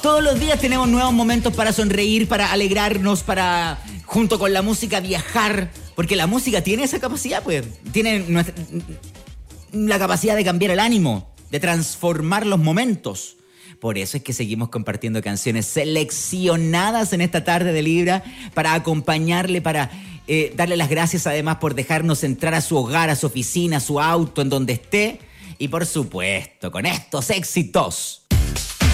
Todos los días tenemos nuevos momentos para sonreír, para alegrarnos, para, junto con la música, viajar. Porque la música tiene esa capacidad, pues. Tiene la capacidad de cambiar el ánimo, de transformar los momentos. Por eso es que seguimos compartiendo canciones seleccionadas en esta tarde de Libra para acompañarle, para darle las gracias además por dejarnos entrar a su hogar, a su oficina, a su auto, en donde esté. Y por supuesto, con estos éxitos